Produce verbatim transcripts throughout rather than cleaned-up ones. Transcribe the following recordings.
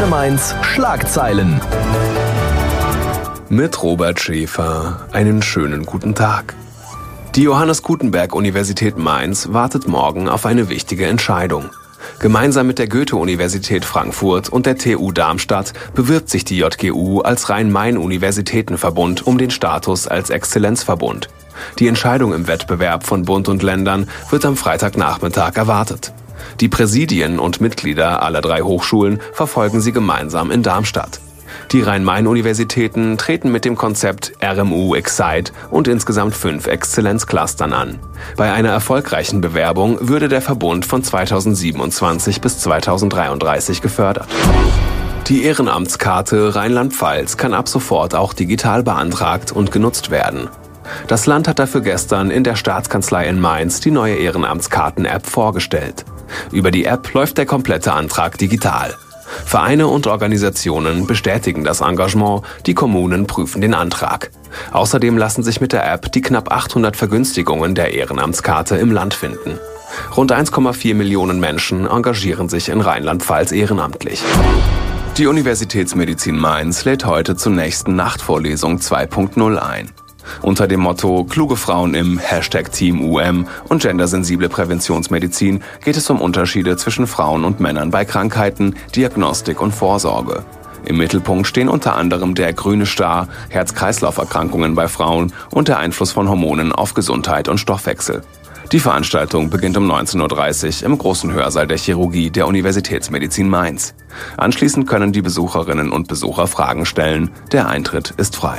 Antenne Mainz Schlagzeilen. Mit Robert Schäfer einen schönen guten Tag. Die Johannes Gutenberg-Universität Mainz wartet morgen auf eine wichtige Entscheidung. Gemeinsam mit der Goethe-Universität Frankfurt und der T U Darmstadt bewirbt sich die J G U als Rhein-Main-Universitätenverbund um den Status als Exzellenzverbund. Die Entscheidung im Wettbewerb von Bund und Ländern wird am Freitagnachmittag erwartet. Die Präsidien und Mitglieder aller drei Hochschulen verfolgen sie gemeinsam in Darmstadt. Die Rhein-Main-Universitäten treten mit dem Konzept R M U Excite und insgesamt fünf Exzellenzclustern an. Bei einer erfolgreichen Bewerbung würde der Verbund von zweitausendsiebenundzwanzig bis zweitausenddreiunddreißig gefördert. Die Ehrenamtskarte Rheinland-Pfalz kann ab sofort auch digital beantragt und genutzt werden. Das Land hat dafür gestern in der Staatskanzlei in Mainz die neue Ehrenamtskarten-App vorgestellt. Über die App läuft der komplette Antrag digital. Vereine und Organisationen bestätigen das Engagement, die Kommunen prüfen den Antrag. Außerdem lassen sich mit der App die knapp achthundert Vergünstigungen der Ehrenamtskarte im Land finden. Rund eins Komma vier Millionen Menschen engagieren sich in Rheinland-Pfalz ehrenamtlich. Die Universitätsmedizin Mainz lädt heute zur nächsten Nachtvorlesung zwei Punkt null ein. Unter dem Motto Kluge Frauen im Hashtag Team U M und gendersensible Präventionsmedizin geht es um Unterschiede zwischen Frauen und Männern bei Krankheiten, Diagnostik und Vorsorge. Im Mittelpunkt stehen unter anderem der grüne Star, Herz-Kreislauf-Erkrankungen bei Frauen und der Einfluss von Hormonen auf Gesundheit und Stoffwechsel. Die Veranstaltung beginnt um neunzehn Uhr dreißig im großen Hörsaal der Chirurgie der Universitätsmedizin Mainz. Anschließend können die Besucherinnen und Besucher Fragen stellen. Der Eintritt ist frei.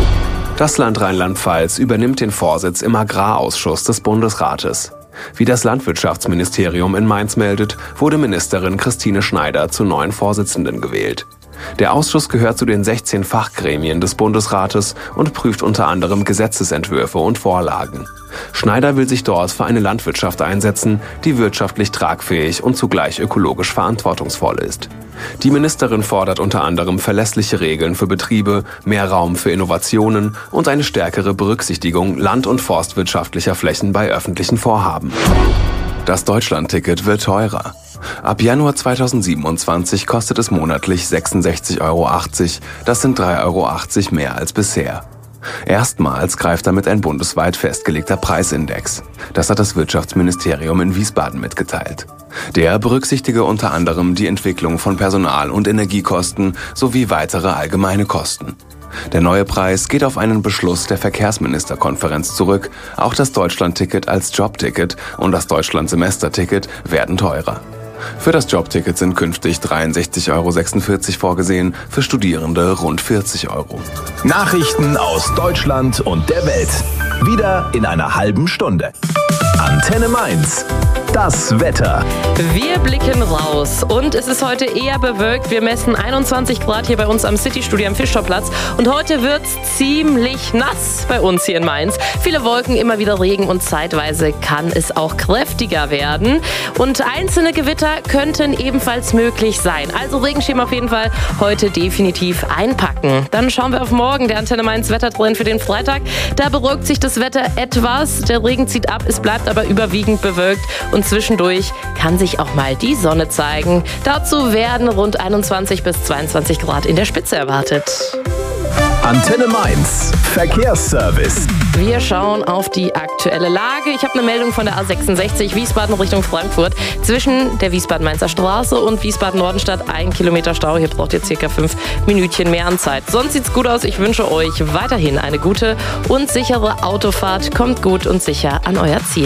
Das Land Rheinland-Pfalz übernimmt den Vorsitz im Agrarausschuss des Bundesrates. Wie das Landwirtschaftsministerium in Mainz meldet, wurde Ministerin Christine Schneider zur neuen Vorsitzenden gewählt. Der Ausschuss gehört zu den sechzehn Fachgremien des Bundesrates und prüft unter anderem Gesetzesentwürfe und Vorlagen. Schneider will sich dort für eine Landwirtschaft einsetzen, die wirtschaftlich tragfähig und zugleich ökologisch verantwortungsvoll ist. Die Ministerin fordert unter anderem verlässliche Regeln für Betriebe, mehr Raum für Innovationen und eine stärkere Berücksichtigung land- und forstwirtschaftlicher Flächen bei öffentlichen Vorhaben. Das Deutschlandticket wird teurer. Ab Januar zweitausendsiebenundzwanzig kostet es monatlich sechsundsechzig Euro achtzig, das sind drei Euro achtzig mehr als bisher. Erstmals greift damit ein bundesweit festgelegter Preisindex. Das hat das Wirtschaftsministerium in Wiesbaden mitgeteilt. Der berücksichtige unter anderem die Entwicklung von Personal- und Energiekosten sowie weitere allgemeine Kosten. Der neue Preis geht auf einen Beschluss der Verkehrsministerkonferenz zurück. Auch das Deutschlandticket als Jobticket und das Deutschlandsemesterticket werden teurer. Für das Jobticket sind künftig dreiundsechzig Euro sechsundvierzig vorgesehen, für Studierende rund vierzig Euro. Nachrichten aus Deutschland und der Welt. Wieder in einer halben Stunde. Antenne Mainz. Das Wetter. Wir blicken raus und es ist heute eher bewölkt. Wir messen einundzwanzig Grad hier bei uns am City-Studio am Fischtorplatz und heute wird's ziemlich nass bei uns hier in Mainz. Viele Wolken, immer wieder Regen und zeitweise kann es auch kräftiger werden. Und einzelne Gewitter könnten ebenfalls möglich sein. Also Regenschirm auf jeden Fall heute definitiv einpacken. Dann schauen wir auf morgen, der Antenne Mainz Wettertrend für den Freitag. Da beruhigt sich das Wetter etwas. Der Regen zieht ab, es bleibt aber überwiegend bewölkt und zwischendurch kann sich auch mal die Sonne zeigen. Dazu werden rund einundzwanzig bis zweiundzwanzig Grad in der Spitze erwartet. Antenne Mainz Verkehrsservice. Wir schauen auf die aktuelle Lage. Ich habe eine Meldung von der A sechsundsechzig Wiesbaden Richtung Frankfurt. Zwischen der Wiesbaden-Mainzer Straße und Wiesbaden-Nordenstadt ein Kilometer Stau. Hier braucht ihr circa fünf Minütchen mehr an Zeit. Sonst sieht's gut aus. Ich wünsche euch weiterhin eine gute und sichere Autofahrt. Kommt gut und sicher an euer Ziel.